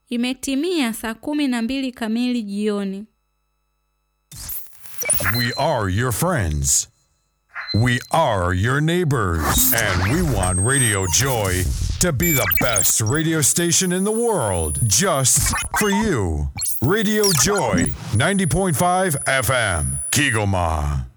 Imetimia saa 12 kamili jioni. We are your friends. We are your neighbors. And we want Radio Joy to be the best radio station in the world just for you. Radio Joy 90.5 FM, Kigoma.